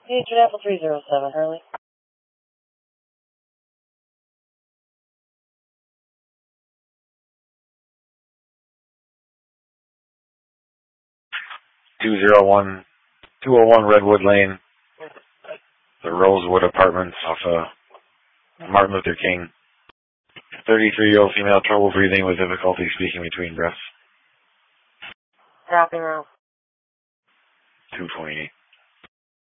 Agent Apple 307, Hurley. Two oh one Redwood Lane, the Rosewood Apartments off Martin Luther King. 33-year-old female, trouble breathing with difficulty speaking between breaths. Dropping room. 228.